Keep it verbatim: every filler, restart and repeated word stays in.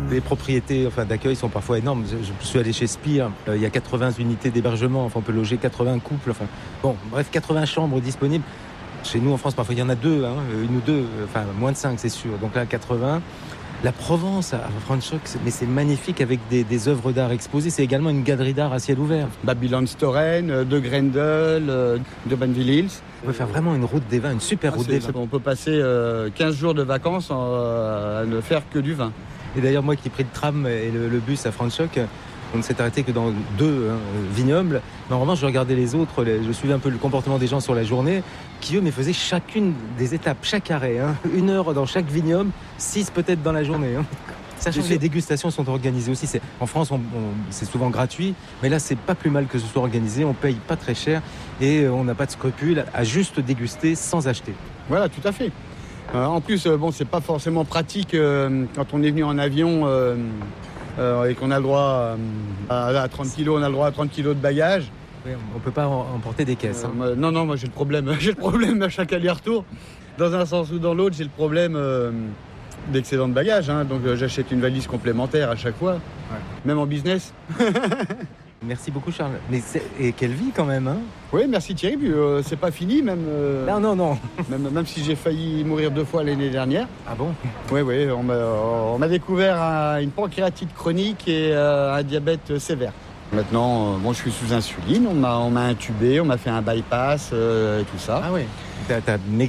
Les propriétés enfin, d'accueil sont parfois énormes. Je, je suis allé chez Spire, euh, il y a quatre-vingts unités d'hébergement, enfin, on peut loger quatre-vingts couples. Enfin, bon, bref, quatre-vingts chambres disponibles. Chez nous, en France, parfois, il y en a deux, hein, une ou deux, enfin, moins de cinq, c'est sûr. Donc là, quatre-vingts. La Provence, à Franschhoek, mais c'est magnifique avec des, des œuvres d'art exposées. C'est également une galerie d'art à ciel ouvert. Babylon Storen, de Grendel, de Banville Hills. On peut faire vraiment une route des vins, une super Ah, route c'est, des vins. On peut passer euh, quinze jours de vacances euh, à ne faire que du vin. Et d'ailleurs, moi qui ai pris le tram et le, le bus à Franschhoek, on ne s'est arrêté que dans deux hein, vignobles. Mais en revanche, je regardais les autres, les, je suivais un peu le comportement des gens sur la journée, qui eux, mais faisaient chacune des étapes, chaque arrêt. Hein, une heure dans chaque vignoble, six peut-être dans la journée. Hein. Sachant que les dégustations sont organisées aussi. C'est, en France, on, on, c'est souvent gratuit, mais là, c'est pas plus mal que ce soit organisé. On paye pas très cher et on n'a pas de scrupules à juste déguster sans acheter. Voilà, tout à fait. Euh, en plus, euh, bon, c'est pas forcément pratique euh, quand on est venu en avion euh, euh, et qu'on a le droit euh, à, à trente kilos, on a le droit à trente kilos de bagages. Oui, on peut pas emporter des caisses. Euh, hein. moi, non, non, moi j'ai le problème. J'ai le problème à chaque aller-retour. Dans un sens ou dans l'autre, j'ai le problème euh, d'excédent de bagages. Hein, donc euh, j'achète une valise complémentaire à chaque fois, ouais. Même en business. Merci beaucoup Charles. Mais c'est... Et quelle vie quand même hein. Oui, merci Thierry. Puis, euh, c'est pas fini même. Euh, non, non, non. Même, même si j'ai failli mourir deux fois l'année dernière. Ah bon? Oui, oui. On m'a, on m'a découvert un, une pancréatite chronique et euh, un diabète sévère. Maintenant, euh, bon, je suis sous insuline. On m'a, on m'a intubé, on m'a fait un bypass euh, et tout ça. Ah oui. T'as, t'as